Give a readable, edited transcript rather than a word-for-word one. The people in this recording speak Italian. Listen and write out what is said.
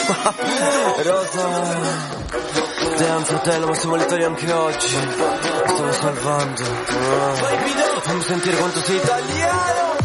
Rosa, damn fratello, ma siamo l'Italia anche oggi. Stavo salvando. Fammi sentire quanto sei italiano.